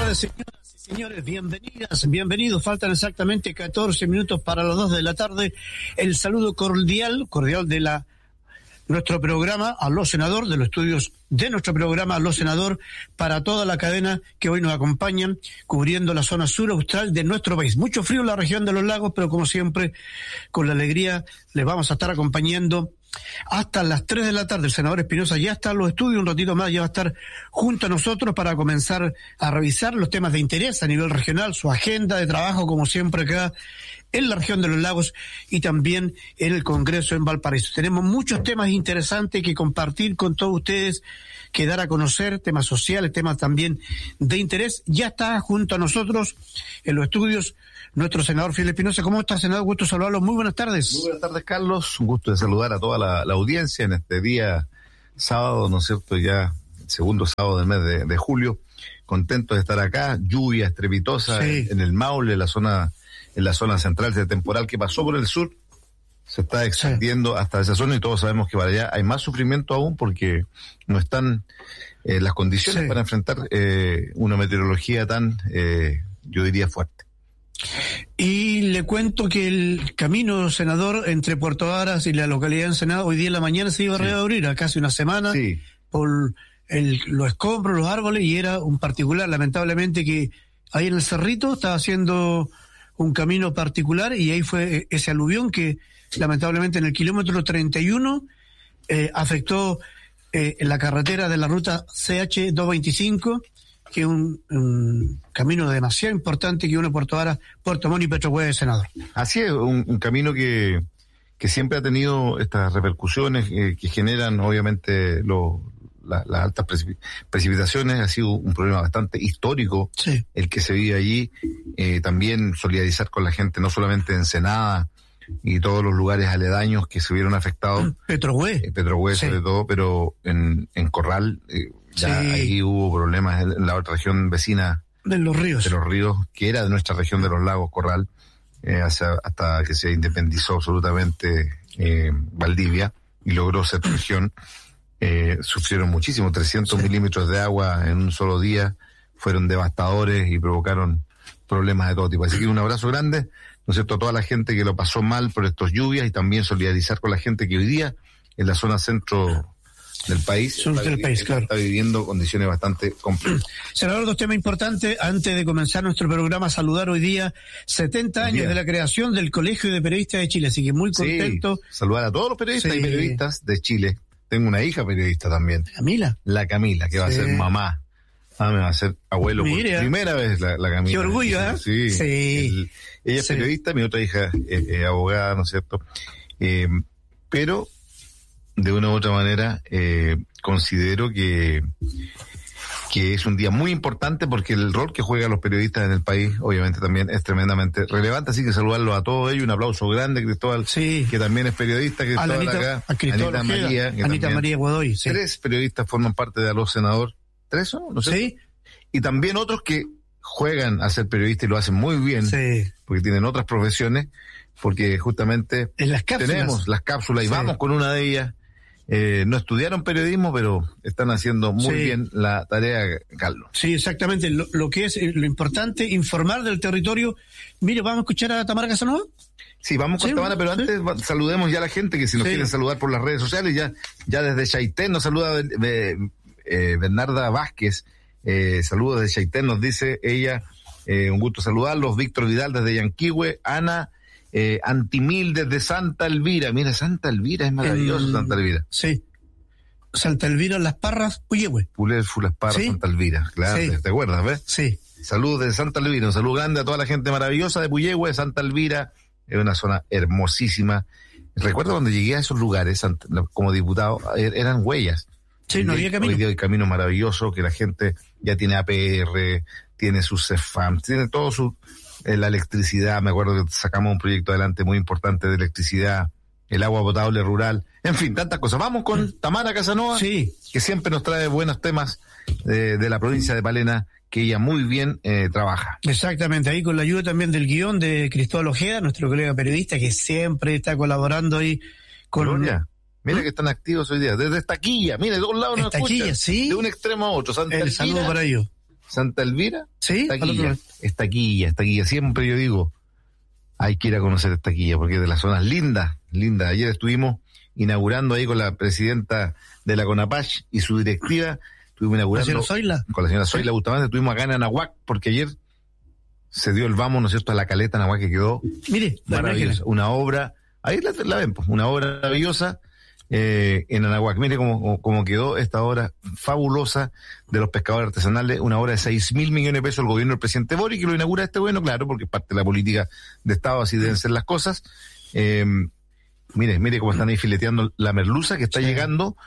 tardes, señoras y señores, bienvenidos. Faltan exactamente 14 minutos para las 2 de la tarde. El saludo cordial de nuestro programa Aló Senador, de los estudios de nuestro programa Aló Senador, para toda la cadena que hoy nos acompañan, cubriendo la zona sur austral de nuestro país. Mucho frío en la región de los lagos, pero como siempre, con la alegría, les vamos a estar acompañando hasta las 3 de la tarde. El senador Espinosa ya está en los estudios, un ratito más ya va a estar junto a nosotros para comenzar a revisar los temas de interés a nivel regional, su agenda de trabajo, como siempre acá en la región de los lagos y también en el Congreso en Valparaíso. Tenemos muchos temas interesantes que compartir con todos ustedes, que dar a conocer, temas sociales, temas también de interés. Ya está junto a nosotros en los estudios nuestro senador Fidel Espinosa. ¿Cómo está, senador? Gusto saludarlo. Muy buenas tardes. Muy buenas tardes, Carlos. Un gusto de saludar a toda la audiencia en este día sábado, ¿no es cierto? Ya el segundo sábado del mes de julio. Contentos de estar acá. Lluvia estrepitosa en el Maule, en la zona central de temporal que pasó por el sur. Se está extendiendo hasta esa zona y todos sabemos que para allá hay más sufrimiento aún porque no están las condiciones para enfrentar una meteorología tan, yo diría, fuerte. Y le cuento que el camino, senador, entre Puerto Varas y la localidad de Ensenada, hoy día en la mañana se iba a reabrir a casi una semana por los escombros, los árboles, y era un particular, lamentablemente, que ahí en el Cerrito estaba haciendo un camino particular y ahí fue ese aluvión que lamentablemente en el kilómetro 31 afectó la carretera de la ruta CH225, que es un camino demasiado importante que une Puerto Varas, Puerto Montt y Petrohueve, senador. Así es, un camino que siempre ha tenido estas repercusiones que generan obviamente las altas precipitaciones. Ha sido un problema bastante histórico el que se vive allí. También solidarizar con la gente, no solamente de Ensenada y todos los lugares aledaños que se vieron afectados. Petrohueve sobre todo, pero en Corral ahí hubo problemas en la otra región vecina de los ríos, que era de nuestra región de los lagos, Corral, hasta que se independizó absolutamente Valdivia y logró ser región. Sufrieron muchísimo, 300 milímetros de agua en un solo día, fueron devastadores y provocaron problemas de todo tipo. Así que un abrazo grande, ¿no es cierto?, a toda la gente que lo pasó mal por estos lluvias y también solidarizar con la gente que hoy día en la zona centro del país está viviendo condiciones bastante complejas. Senador, dos temas importantes antes de comenzar nuestro programa. Saludar hoy día 70 años de la creación del Colegio de Periodistas de Chile, así que muy contento. Saludar a todos los periodistas y periodistas de Chile. Tengo una hija periodista también. La Camila, que va a ser mamá. Me va a ser abuelo por primera vez la Camila. Qué orgullo, ¿eh? Sí. Ella es periodista, mi otra hija es abogada, ¿no es cierto? Pero de una u otra manera considero que es un día muy importante porque el rol que juegan los periodistas en el país obviamente también es tremendamente relevante, así que saludarlos a todos ellos, un aplauso grande, Cristóbal, que también es periodista, Cristóbal acá, Anita María Godoy. 3 periodistas forman parte de Aló Senador, 3 son, no sé, y también otros que juegan a ser periodistas y lo hacen muy bien, porque tienen otras profesiones, porque justamente tenemos las cápsulas y vamos con una de ellas. No estudiaron periodismo, pero están haciendo muy bien la tarea, Carlos. Sí, exactamente. Lo que es lo importante, informar del territorio. Mire, ¿vamos a escuchar a Tamara Casanova? Sí, vamos con Tamara, pero antes saludemos ya a la gente que si nos quieren saludar por las redes sociales, ya desde Chaitén nos saluda Bernarda Vázquez. Saludos desde Chaitén, nos dice ella, un gusto saludarlos. Víctor Vidal desde Yanquihue, Ana Antimil desde Santa Elvira. Mira, Santa Elvira es maravilloso, Santa Elvira. Sí. Santa Elvira, Las Parras, Puyehue. Las Parras, Santa Elvira, claro, ¿te acuerdas, ves? Sí. Saludos desde Santa Elvira, un saludo grande a toda la gente maravillosa de Puyehue, Santa Elvira, es una zona hermosísima. Recuerdo cuando llegué a esos lugares como diputado, eran huellas. Sí, no había camino. Hoy día hay caminos maravillosos que la gente ya tiene APR, tiene sus CEFAM, tiene todo la electricidad. Me acuerdo que sacamos un proyecto adelante muy importante de electricidad, el agua potable rural, en fin, tantas cosas. Vamos con Tamara Casanova, que siempre nos trae buenos temas de la provincia de Palena, que ella muy bien trabaja. Exactamente, ahí con la ayuda también del guión de Cristóbal Ojeda, nuestro colega periodista, que siempre está colaborando ahí con... Gloria. Mira que están activos hoy día, desde Estaquilla, mira, de dos lados nos escuchan, de un extremo a otro. El saludo para ellos. Santa Elvira, sí, Estaquilla. Siempre yo digo, hay que ir a conocer Estaquilla, porque es de las zonas lindas. Ayer estuvimos inaugurando ahí con la presidenta de la CONAPACH y su directiva, estuvimos inaugurando con la señora Zoila Bustamante, estuvimos acá en Anahuac, porque ayer se dio el vamos, ¿no es cierto?, a la caleta Anahuac, que quedó maravillosa. Una obra, ahí la ven, pues, una obra maravillosa en Anahuac. Mire cómo quedó esta obra fabulosa de los pescadores artesanales, una obra de 6.000 millones de pesos el gobierno del presidente Boric, que lo inaugura este bueno, claro, porque es parte de la política de Estado, así deben ser las cosas. Mire cómo están ahí fileteando la merluza que está llegando,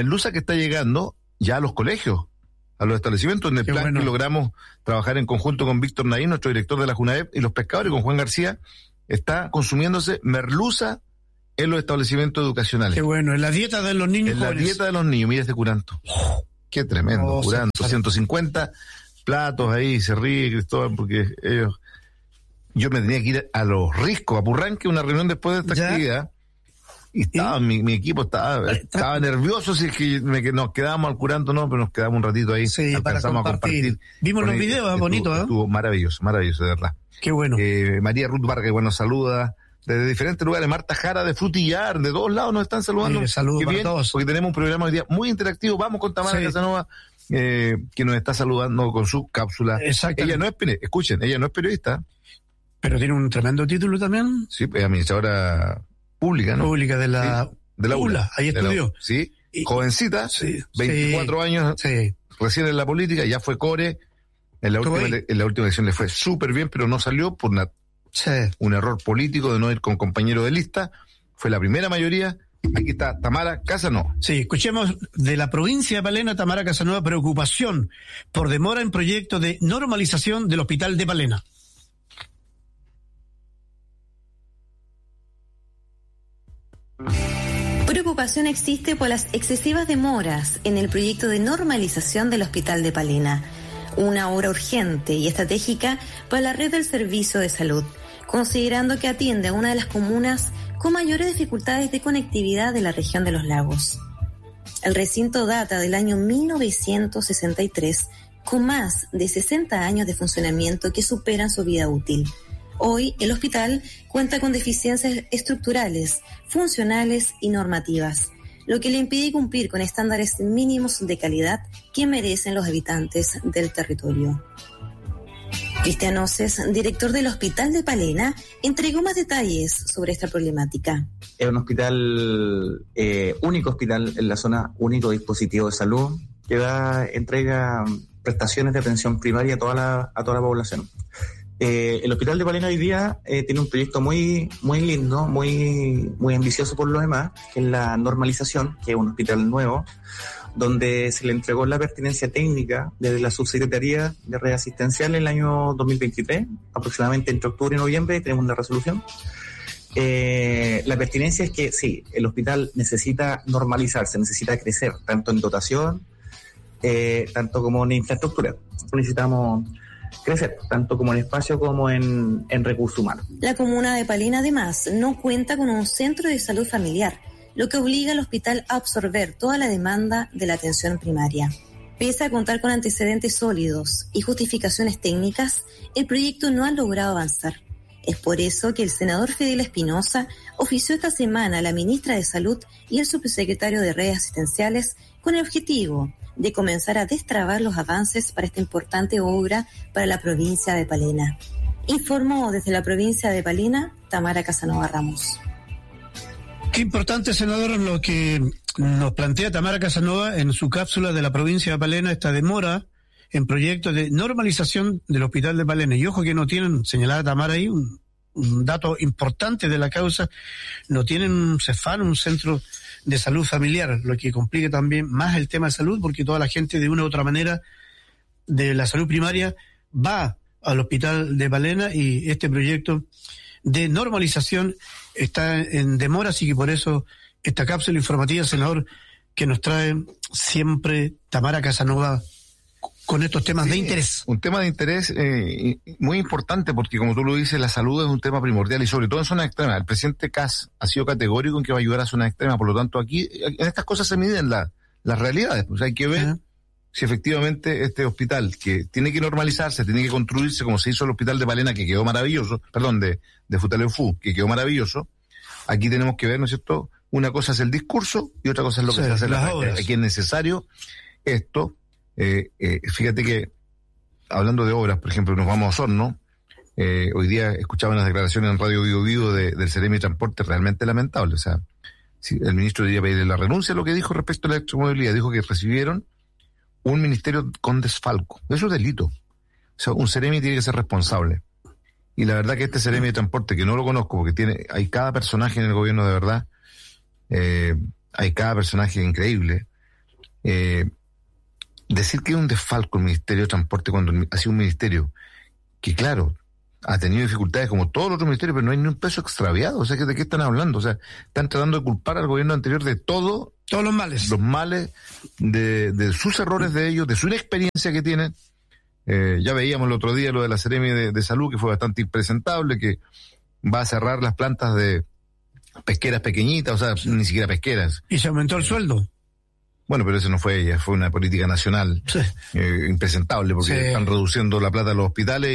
ya a los colegios, a los establecimientos, en el plan que logramos trabajar en conjunto con Víctor Naín, nuestro director de la JUNAEP, y los pescadores, con Juan García, está consumiéndose merluza en los establecimientos educacionales. Qué bueno, en la dieta de los niños jóvenes. En la dieta de los niños, mira este curanto. Qué tremendo, curanto. 150 platos ahí, se ríe Cristóbal, porque yo me tenía que ir a Los Riscos, a Purranque, una reunión después de esta actividad, y estaba, mi equipo estaba nervioso, si es que nos quedábamos al curanto, no, pero nos quedamos un ratito ahí, alcanzamos a compartir. Vimos los videos, bonitos, ¿eh? Estuvo maravilloso, de verdad. Qué bueno. María Ruth Vargas, bueno, saluda desde diferentes lugares. Marta Jara de Frutillar, de todos lados nos están saludando. Saludos para todos. Porque tenemos un programa hoy día muy interactivo. Vamos con Tamara Casanova, que nos está saludando con su cápsula. Ella no es periodista. Pero tiene un tremendo título también. Sí, es administradora pública, ¿no? Pública de la ULA. Ahí estudió. Sí, jovencita, 24 años, recién en la política, ya fue core. En la última elección le fue súper bien, pero no salió por un error político de no ir con compañero de lista. Fue la primera mayoría. Aquí está Tamara Casanova. Sí, escuchemos de la provincia de Palena, Tamara Casanova, preocupación por demora en proyecto de normalización del hospital de Palena. Preocupación existe por las excesivas demoras en el proyecto de normalización del Hospital de Palena, una obra urgente y estratégica para la red del servicio de salud, considerando que atiende a una de las comunas con mayores dificultades de conectividad de la región de los lagos. El recinto data del año 1963, con más de 60 años de funcionamiento que superan su vida útil. Hoy, el hospital cuenta con deficiencias estructurales, funcionales y normativas, lo que le impide cumplir con estándares mínimos de calidad que merecen los habitantes del territorio. Cristian Oces, director del Hospital de Palena, entregó más detalles sobre esta problemática. Es un hospital, único hospital en la zona, único dispositivo de salud que entrega prestaciones de atención primaria a toda la población. El Hospital de Palena hoy día tiene un proyecto muy lindo, muy ambicioso por lo demás, que es la normalización, que es un hospital nuevo, donde se le entregó la pertinencia técnica desde la Subsecretaría de Red Asistencial en el año 2023, aproximadamente entre octubre y noviembre, tenemos una resolución. La pertinencia es que sí, el hospital necesita normalizarse, necesita crecer, tanto en dotación, tanto como en infraestructura. Necesitamos crecer, tanto como en espacio como en recursos humanos. La comuna de Palena, además, no cuenta con un centro de salud familiar, lo que obliga al hospital a absorber toda la demanda de la atención primaria. Pese a contar con antecedentes sólidos y justificaciones técnicas, el proyecto no ha logrado avanzar. Es por eso que el senador Fidel Espinosa ofició esta semana a la ministra de Salud y el subsecretario de Redes Asistenciales con el objetivo de comenzar a destrabar los avances para esta importante obra para la provincia de Palena. Informó desde la provincia de Palena, Tamara Casanova Ramos. Qué importante, senador, lo que nos plantea Tamara Casanova en su cápsula de la provincia de Palena, esta demora en proyectos de normalización del hospital de Palena. Y ojo que no tienen, señalada Tamara ahí, un dato importante de la causa, no tienen un CEFAM, un centro de salud familiar, lo que complica también más el tema de salud, porque toda la gente de una u otra manera de la salud primaria va al hospital de Palena, y este proyecto de normalización está en demora, así que por eso esta cápsula informativa, senador, que nos trae siempre Tamara Casanova con estos temas de interés. Un tema de interés muy importante, porque como tú lo dices, la salud es un tema primordial y sobre todo en zonas extremas. El presidente Kass ha sido categórico en que va a ayudar a zonas extremas, por lo tanto aquí en estas cosas se miden las realidades, pues hay que ver si efectivamente este hospital, que tiene que normalizarse, tiene que construirse como se hizo el hospital de Palena, que quedó maravilloso, de Futaleufú, que quedó maravilloso, aquí tenemos que ver, ¿no es cierto? Una cosa es el discurso y otra cosa es lo que se hace en las obras. Aquí es necesario esto. Fíjate que, hablando de obras, por ejemplo, nos vamos a Osorno. Hoy día escuchaba unas declaraciones en Radio Vivo Vivo del Seremi de Transporte realmente lamentable. O sea, si el ministro debería pedirle la renuncia a lo que dijo respecto a la electromovilidad. Dijo que recibieron un ministerio con desfalco. Eso es delito. O sea, un Seremi tiene que ser responsable. Y la verdad que este Seremi de Transporte, que no lo conozco porque hay cada personaje en el gobierno de verdad, hay cada personaje increíble. Decir que es un desfalco el Ministerio de Transporte cuando ha sido un ministerio que, claro, ha tenido dificultades como todos los otros ministerios, pero no hay ni un peso extraviado. O sea, ¿de qué están hablando? O sea, están tratando de culpar al gobierno anterior de todos los males. Los males, de sus errores de ellos, de su inexperiencia que tienen. Ya veíamos el otro día lo de la Seremi de Salud, que fue bastante impresentable, que va a cerrar las plantas de pesqueras pequeñitas, o sea, ni siquiera pesqueras. ¿Y se aumentó el sueldo? Bueno, pero eso no fue ella, fue una política nacional impresentable, porque están reduciendo la plata a los hospitales